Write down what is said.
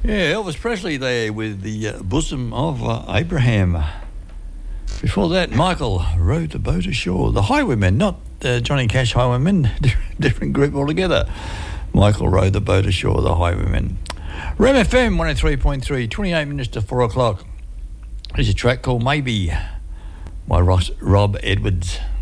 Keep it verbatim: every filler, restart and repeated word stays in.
Yeah, Elvis Presley there with the uh, bosom of uh, Abraham. Before that, Michael rowed the boat ashore. The Highwaymen, not uh, Johnny Cash Highwaymen, different group altogether. Michael rowed the boat ashore, the Highwaymen. Rem F M one oh three point three, twenty-eight minutes to four o'clock. Here's a track called Maybe by Ross, Rob Edwards.